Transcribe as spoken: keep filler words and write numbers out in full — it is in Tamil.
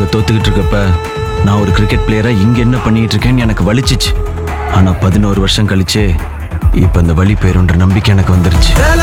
அங்க தோத்துக்கிட்டு இருக்கப்ப நான் ஒரு கிரிக்கெட் பிளேயரா இங்க என்ன பண்ணிட்டு இருக்கேன்னு எனக்கு வலிச்சிச்சு. ஆனா பதினோரு வருஷம் கழிச்சு இப்ப இந்த வழி போயிருன்ற நம்பிக்கை எனக்கு வந்துருச்சு.